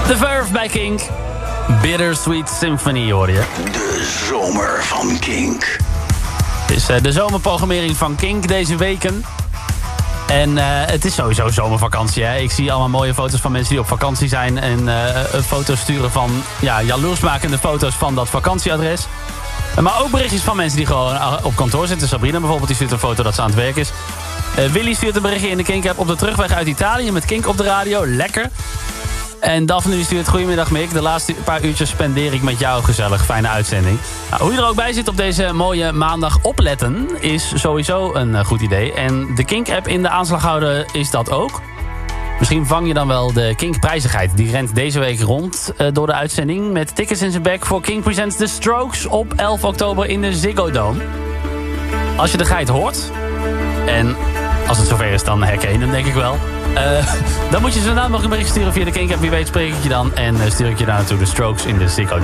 The Verve bij Kink. Bittersweet Symphony hoor je. De zomer van Kink. Het is de zomerprogrammering van Kink deze weken. En het is sowieso zomervakantie. Hè? Ik zie allemaal mooie foto's van mensen die op vakantie zijn. En foto's sturen van jaloersmakende foto's van dat vakantieadres. Maar ook berichtjes van mensen die gewoon op kantoor zitten. Sabrina bijvoorbeeld, die stuurt een foto dat ze aan het werk is. Willy stuurt een berichtje in de Kink-app op de terugweg uit Italië met Kink op de radio. Lekker. En Daphne die stuurt: goedemiddag Mick, de laatste paar uurtjes spendeer ik met jou gezellig. Fijne uitzending. Nou, hoe je er ook bij zit op deze mooie maandag, opletten is sowieso een goed idee. En de Kink-app in de aanslag houden is dat ook. Misschien vang je dan wel de Kink-prijzigheid. Die rent deze week rond door de uitzending met tickets in zijn bek voor Kink Presents The Strokes op 11 oktober in de Ziggo Dome. Als je de geit hoort, en als het zover is dan herken je hem denk ik wel. Dan moet je zo naam nog een bericht sturen via de Kink-app. Wie weet spreek ik je dan en stuur ik je daar naartoe. De Strokes in de Ziggo Dome.